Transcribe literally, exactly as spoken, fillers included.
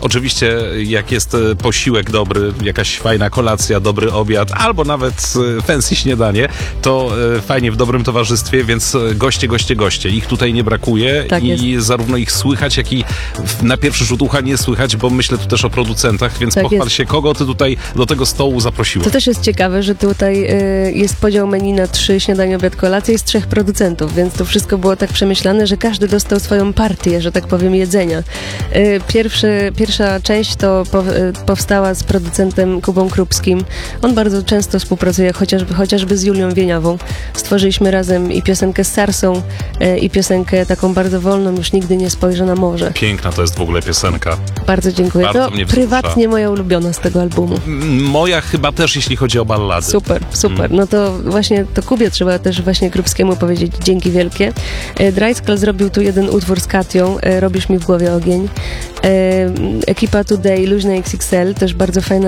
Oczywiście jak jest e, posiłek dobry, jakaś fajna kolacja, dobry obiad, albo nawet e, fancy śniadanie, to e, fajnie w dobrym towarzystwie, więc e, goście, goście, goście. Ich tutaj nie brakuje Tak i jest. zarówno ich słychać, jak i w- na pierwszy rzut ucha nie słychać, bo myślę tu też o producentach, więc Tak pochwal jest. się, kogo ty tutaj do tego stołu zaprosiłaś. To też jest ciekawe, że tutaj y, jest podział menu na trzy śniadania, obiad, kolację i z trzech producentów, więc to wszystko było tak przemyślane, że każdy dostał swoją partię, że tak powiem, jedzenia. Y, pierwszy, pierwsza część to po, y, powstała z producentem Kubą Krupskim. On bardzo często współpracuje, chociażby, chociażby z Julią Wieniawą. Stworzyliśmy razem i piosenkę z Sarsą, y, i piosenkę taką bardzo wolną, już nigdy nie spojrzę na morze. Piękna to jest w ogóle piosenka. Bardzo dziękuję. Bardzo to mnie wzrusza. prywatnie moja ulubiona z tego albumu. M- Moja chyba też, jeśli chodzi o ballady. Super, super. Mm. No to właśnie to Kubie trzeba też właśnie Krupskiemu powiedzieć dzięki wielkie. E, Dry-Skull zrobił tu jeden utwór z Katią, e, Robisz mi w głowie ogień. E, Ekipa Today, Luźna X X L, też bardzo fajna